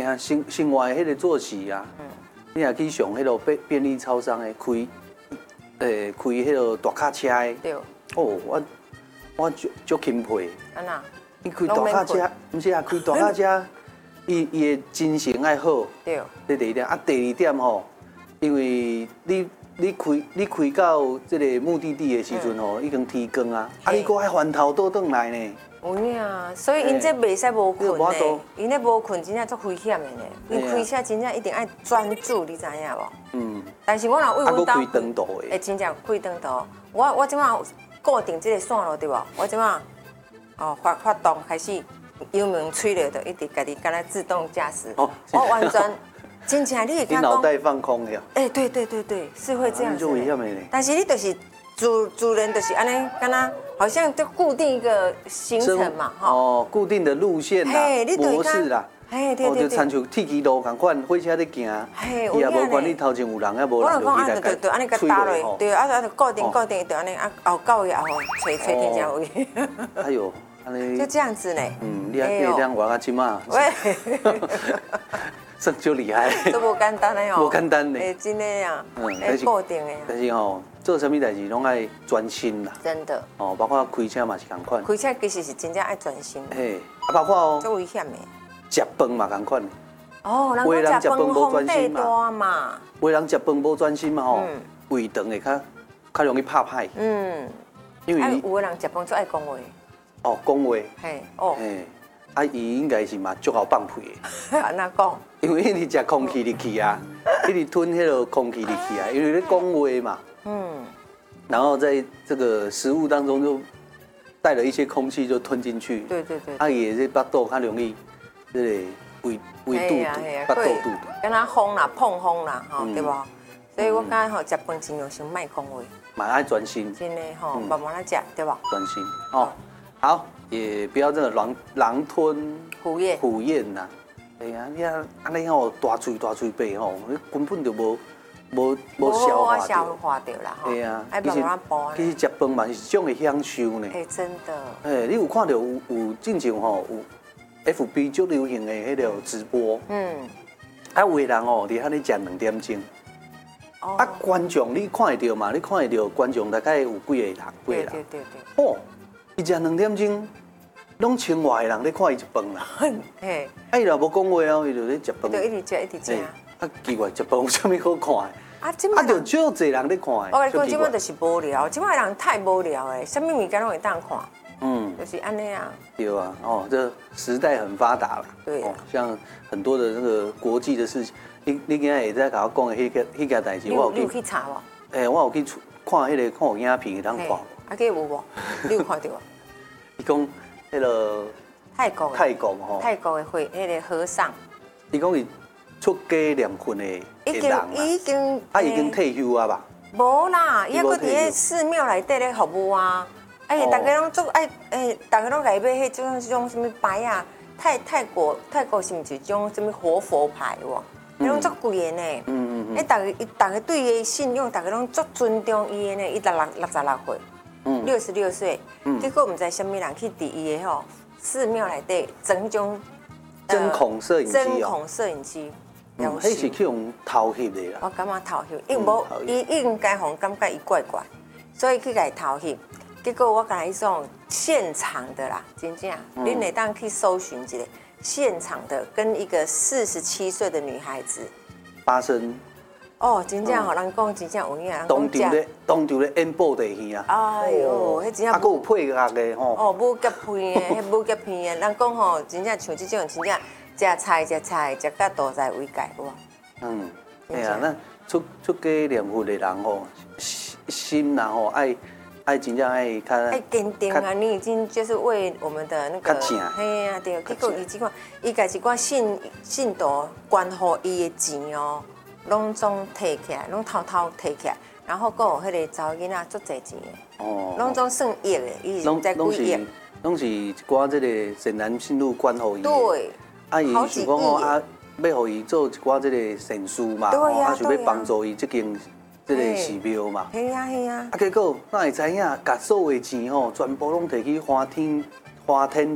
啊，生活的迄个作息啊，你若去上迄个便利超商的开迄个大卡车的， 对。 哦，我足钦佩。 安那？ 你开大卡车，毋是啊，开大卡车，伊的精神爱好。 对。 这第一点啊，第二点吼，因为你开到这个目的地的时阵吼，已经天光啊，啊，你搁爱翻头倒转来呢。 有影，所以因这袂使无困呢，因咧无困真正足危险的呢。因开车真正一定爱专注，你知影无？嗯。但是我若为阮开长途的， 真正开长途。我即马固定这个线路对无？我即马发动开始油门吹了，就一直家己干那自动驾驶。我完全真正你会讲。你脑袋放空了。 对，是会这样子。但是你就是主人就是安尼，干那。好像就固定一个行程嘛， 哈。固定的路线啦，模式啦。 对。 就参像铁轨路同款，火车在行，伊也无管你头前有人，也无人就去来对，安尼甲打落，对，就固定，就安尼后到位后吹停车位。 哎呦，安尼就这样子呢。 你两玩啊，起码。喂。算就厉害。 都无简单的哦。 无简单的。 真的呀。固定的。 但是吼，做什么代志拢爱专心啦。 真的。 哦，包括开车嘛是同款。 开车其实是真正爱专心。 嘿，包括哦。 最危险的。 食饭嘛同款。 哦，人讲食饭无专心嘛。 有人食饭无专心嘛吼，胃肠会较容易拍歹。因为有个人食饭就爱讲话。 哦，讲话。 嘿，哦。 嘿。啊，伊应该是嘛足好放屁的。 安那讲？ 因为你食空气入去啊，一直吞迄个空气入去啊，因为你讲话嘛。然后在这个食物当中就带了一些空气就吞进去。 对。 啊，也是巴肚较容易，这个胃肚肚、巴肚肚的。 跟他风啦、碰风啦，吼，对不？所以我感觉吼，食饭尽量先莫讲话， 蛮爱专心。 真的吼，慢慢来食，对吧？ 专心哦，好。也不要这个狼吞虎咽呐，哎呀，你啊，安尼吼大嘴白吼，你根本就无消化掉啦。 哎呀， 其实食饭嘛是一种的享受呢。 哎，真的。 哎，你有看到有进前吼有 FB 最流行的迄个直播，啊，有的人哦，伫遐咧食2点钟，啊，观众你看会到嘛？你看会到观众大概有几个人？ 对。 哦。伊食2点钟，拢千外的人咧看伊食饭啦。嘿，啊伊若无讲话哦，伊就咧食饭。 就一直食。 啊奇怪，食饭有啥物好看的？ 啊， 就少济人咧看的。 我跟你讲，即摆就是无聊，即摆人太无聊诶，啥物物件拢会当看。就是安尼啊。对啊，哦，这时代很发达了。 对。 像很多的那个国际的事情，你今仔会在甲我讲的迄件代志， 我有去查无？ 我有去看迄个看有影片，当看。 啊，个有无？你有看到啊？ 伊讲迄个泰国吼， 泰国的迄个和尚， 伊讲伊出家念佛的人啊，已经退休啊吧？ 无啦，伊还搁伫咧寺庙内底咧服务啊。大家拢做大家拢来买迄种什么牌啊？泰国是毋是种什么活佛牌喎？迄种足贵的呢。大家对伊信仰，大家拢足尊重伊的呢。伊66岁。66岁，结果唔知什么人去伫伊的吼寺庙内底整迄种针孔摄影机针孔摄影机， 迄是去用偷翕的啦。 我感觉偷翕，伊应该互感觉伊怪怪，所以去甲伊偷翕。结果我甲伊讲现场的啦，真正，恁会当去搜寻一下现场的，跟一个47岁的女孩子发生。 哦，真正吼，人讲真正有影， 当场咧演播地戏啊！ 哎呦，迄真正。 还有配乐的吼。 哦，武夹片的，迄武夹片的，人讲吼，真正像这种，真正食菜食到肚在胃界哇。 哎呀，那出家念佛的人吼，心然后爱真正爱较。 爱坚定啊！你已经就是为我们的那个。 较正。 嘿呀，对，结果伊即款，伊家一寡信徒捐互伊的钱哦。拢总摕起来，拢偷摕起来，然后佫有迄个查某囡仔足侪钱的，拢总算亿的，伊是在几亿。 拢是一寡这个善男信女捐互伊。 对。 啊，伊想讲吼啊，要互伊做一寡这个善事嘛，啊，想要帮助伊这间这个寺庙嘛。 系啊。 啊，结果哪会知影，甲所有的钱吼，全部拢摕去花天